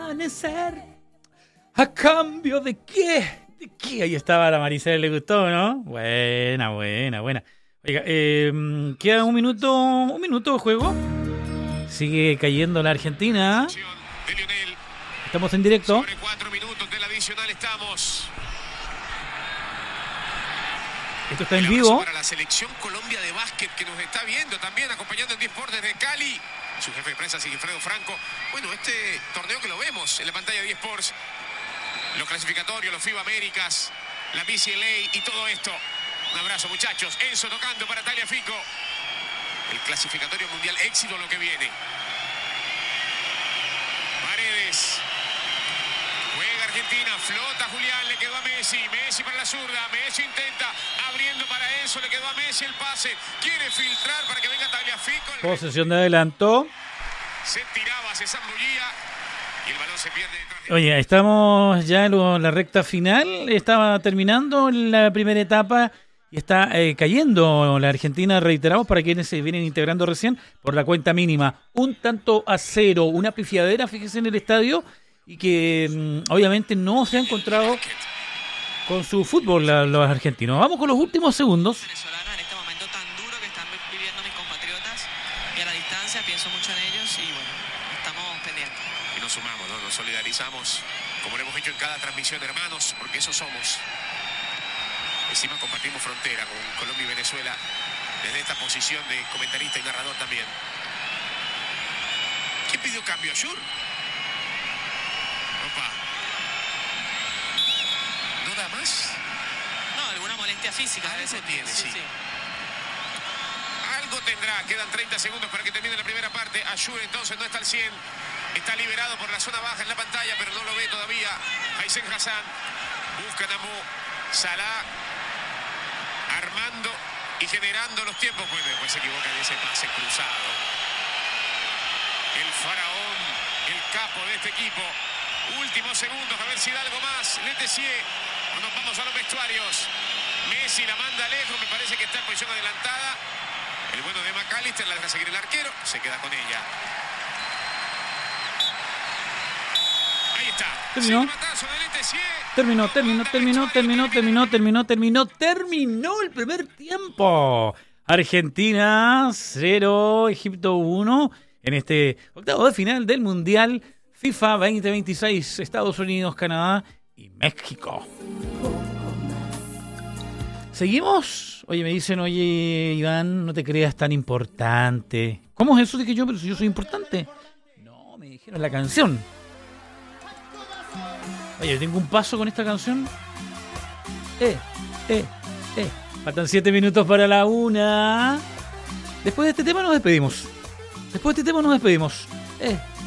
amanecer. ¿A cambio de qué? ¿De qué? Ahí estaba la Maricela, le gustó, ¿no? Buena. Oiga, queda un minuto de juego. Sigue cayendo la Argentina. Estamos en directo. Sobre 4 minutos del adicional estamos. Esto está en vivo. Para la selección Colombia de básquet que nos está viendo también, acompañando en 10 Sport desde Cali. Su jefe de prensa, Sigifredo Franco. Bueno, este torneo que lo vemos en la pantalla de 10 Sports. Los clasificatorios, los FIBA Américas, la BCLA y todo esto. Un abrazo, muchachos. Enzo tocando para Tagliafico. El clasificatorio mundial, éxito lo que viene. Paredes. Juega Argentina, flota Julián, le quedó a Messi. Messi para la zurda, Messi intenta, abriendo para Enzo, le quedó a Messi el pase. Quiere filtrar para que venga Tagliafico. Posesión de adelanto. Se tiraba, se zambullía y el balón se pierde detrás de... Oye, estamos ya en la recta final. Estaba terminando la primera etapa y está cayendo la Argentina. Reiteramos para quienes se vienen integrando recién por la cuenta mínima. 1-0, una pifiadera, fíjense en el estadio, y que obviamente no se ha encontrado con su fútbol los argentinos. Vamos con los últimos segundos. Venezolana en este momento tan duro que están viviendo mis compatriotas, y a la distancia pienso mucho en ellos y bueno, estamos pendientes. Y nos sumamos, ¿no? Nos solidarizamos, como lo hemos hecho en cada transmisión, hermanos, porque eso somos. Encima compartimos frontera con Colombia y Venezuela desde esta posición de comentarista y narrador también. ¿Quién pidió cambio? ¿Ayur? Opa. ¿No da más? No, alguna molestia física. Algo tiene, sí. Algo tendrá. Quedan 30 segundos para que termine la primera parte. Ayur entonces no está al 100. Está liberado por la zona baja en la pantalla, pero no lo ve todavía. Aysen Hassan. Busca Namu. Salah. Armando y generando los tiempos. Bueno, después se equivoca en ese pase cruzado. El faraón, el capo de este equipo. Últimos segundos, a ver si da algo más. Letessier, nos vamos a los vestuarios. Messi la manda lejos, me parece que está en posición adelantada. El bueno de McAllister la deja seguir el arquero, se queda con ella. Ahí está. Terminó. Terminó el primer tiempo. Argentina 0, Egipto 1 en este octavo de final del Mundial FIFA 2026, Estados Unidos, Canadá y México. ¿Seguimos? Oye, me dicen, oye, Iván, no te creas tan importante. ¿Cómo es eso de que pero si yo soy importante? No, me dijeron la canción. Oye, tengo un paso con esta canción. Faltan 7 minutos para la 1. Después de este tema nos despedimos.